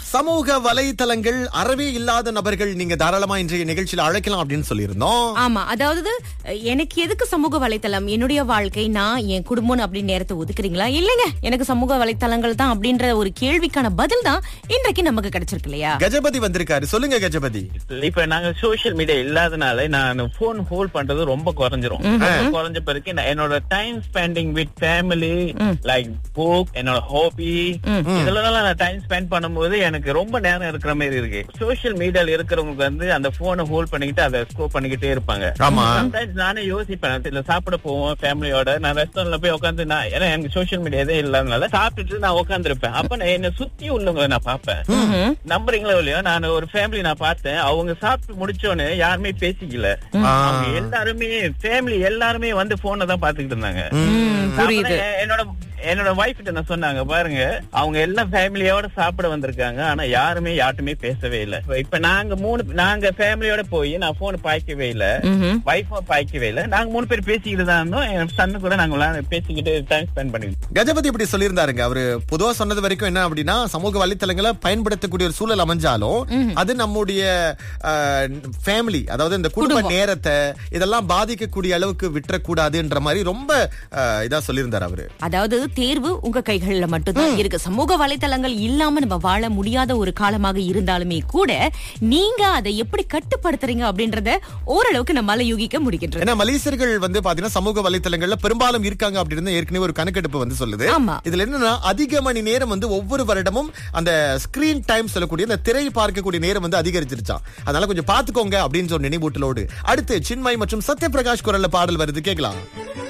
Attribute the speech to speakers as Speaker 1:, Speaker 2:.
Speaker 1: சமூக வலைத்தளங்கள் அறவே இல்லாத நபர்கள் நீங்க தாராளமா இன்றைய நிகழ்ச்சியில அழைக்கலாம் அப்படின்னு சொல்லியிருந்தோம்.
Speaker 2: ஆமா, அதாவது எனக்கு எதுக்கு சமூக வலைத்தளம், என்னுடைய வாழ்க்கை, நான் என் குடும்பம் அப்படின்னு நேரத்தை ஒதுக்குறீங்களா? இல்லைங்க, எனக்கு சமூக வலைத்தளங்கள் தான் அப்படின்ற ஒரு கேள்விக்கான பதில் தான் இன்றைக்கு நமக்கு கிடைச்சிருக்கு இல்லையா?
Speaker 1: கஜபதி வந்திருக்காரு. சொல்லுங்க கஜபதி.
Speaker 3: இப்ப நாங்க சோசியல் மீடியா இல்லாதனால நான் போன் ஹோல்ட் பண்றது ரொம்ப குறைஞ்சிரும். குறைஞ்ச பிறகு என்னோட time spending with family, like book, என்னோட ஹாபி, இதெல்லாம் நான் டைம் ஸ்பெண்ட் பண்ணும்போது எனக்கு ரொம்ப நேரம் இருக்கிற மாதிரி இருக்கு. சோசியல் மீடியால இருக்கிறவங்க வந்து அந்த போனை ஹோல்ட் பண்ணிக்கிட்டு அதை ஸ்கோர் பண்ணிக்கிட்டே இருப்பாங்க. நானே யோசிப்பேன், இல்ல சாப்பிட போவோம் ஃபேமிலியோட, நான் ரெஸ்டாரண்ட்ல போய் உட்காந்து ஏன்னா எனக்கு சோசியல் மீடியாவே இல்லாதனால சாப்பிட்டுட்டு நான் உட்காந்துருப்பேன். அப்ப நான் என்ன சுத்தி உள்ளவங்க நான் பாப்பேன். நம்புறீங்களோ இல்லையோ, நான் ஒரு ஃபேமிலி நான் பார்த்தேன், அவங்க சாப்பிட்டு முடிச்சோன்னு யாருமே பேசிக்கல. அவங்க எல்லாருமே ஃபேமிலி எல்லாருமே வந்து போனை தான் பாத்துக்கிட்டு இருந்தாங்க. என்னோட வைஃப் கிட்ட நான் சொன்னாங்க, பாருங்க அவங்க எல்லாம் ஃபேமிலியோட சாப்பிட வந்திருக்காங்க, ஆனா யாருமே யார்ட்டுமே பேசவே இல்ல. இப்ப நாங்க ஃபேமிலியோட போய் நான் போன் பாய்க்கவே இல்ல, வைஃபும் பாய்க்கவே இல்ல, நாங்க 3 பேர் பேசிக்கிட்டு தான் இருந்தோம். என் சன்னு கூட நாங்க பேசிக்கிட்டு டைம் ஸ்பெண்ட் பண்ணிருந்தோம்.
Speaker 1: கஜபதி இப்படி சொல்லியிருந்தாருங்க. அவரு பொதுவா சொன்னது வரைக்கும் என்ன அப்படின்னா, சமூக வலைத்தளங்களை பயன்படுத்தக்கூடிய ஒரு சூழல் அமைஞ்சாலும் அது நம்முடைய ஃபேமிலி, அதாவது இந்த குடும்ப நேரத்தை இதெல்லாம் பாதிக்கக்கூடிய அளவுக்கு விட்டுறக்கூடாதுன்ற மாதிரி ரொம்ப இதா சொல்லியிருந்தாரு அவரு.
Speaker 2: அதாவது தேர்வு உங்க கைகள்ல மட்டும்தான் இருக்கு. சமூக வலைத்தளங்கள் இல்லாம நம்ம வாழ முடியாத ஒரு காலமாக இருந்தாலுமே கூட நீங்க அதை எப்படி கட்டுப்படுத்துறீங்க அப்படின்றத ஓரளவுக்கு நம்மால யூகிக்க முடிகின்றது.
Speaker 1: ஏன்னா மலேசியர்கள் வந்து பாத்தீங்கன்னா சமூக வலைத்தளங்கள்ல பெரும்பாலும் இருக்காங்க அப்படின்னு ஏற்கனவே ஒரு கணக்கெடுப்பு வந்து சொல்லுது. இதுல என்னன்னா, அதிக மணி நேரம் வந்து ஒவ்வொரு வருடமும் அந்த ஸ்கிரீன் டைம் சொல்லக்கூடிய அந்த திரை பார்க்கக்கூடிய நேரம் வந்து அதிகரிச்சிருச்சாம். அதனால கொஞ்சம் பாத்துக்கோங்க அப்படின்னு ஒரு நினைவூட்டலோடு அடுத்து சின்மய் மற்றும் சத்யபிரகாஷ் குரல்ல பாடல் வருது, கேட்கலாம்.